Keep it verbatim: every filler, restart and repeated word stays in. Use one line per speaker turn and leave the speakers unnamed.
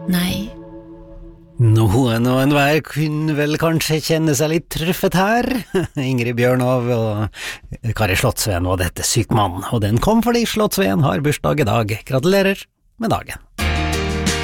Nei.
Noen og enhver kunne vel kanskje kjenne seg litt truffet her. Ingrid Bjørnov og Kari Slottsveen var dette sykt mann, og den kom fordi Slottsveen har bursdag i dag. Gratulerer med dagen.